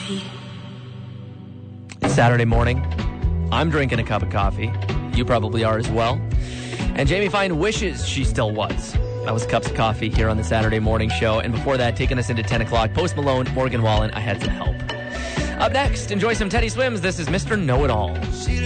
It's Saturday morning. I'm drinking a cup of coffee. You probably are as well. And Jamie Fine wishes she still was. That was Cups of Coffee here on the Saturday morning show. And before that, taking us into 10 o'clock, Post Malone, Morgan Wallen, I Had Some Help. Up next, enjoy some Teddy Swims. This is Mr. Know-It-All.